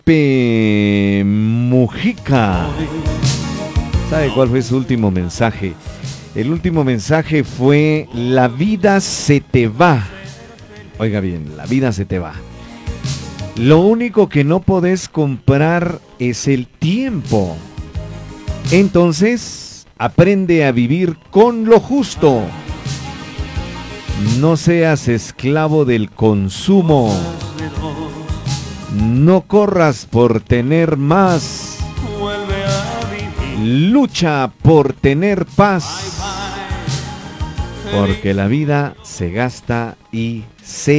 Pepe Mujica. ¿Sabe cuál fue su último mensaje? El último mensaje fue: la vida se te va. Oiga bien, la vida se te va. Lo único que no podés comprar es el tiempo. Entonces, aprende a vivir con lo justo. No seas esclavo del consumo. No corras por tener más. Lucha por tener paz. Porque la vida se gasta y se